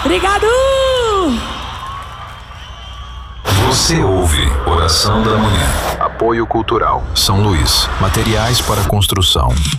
Obrigado! Você ouve Oração da Manhã. Apoio Cultural São Luís. Materiais para construção.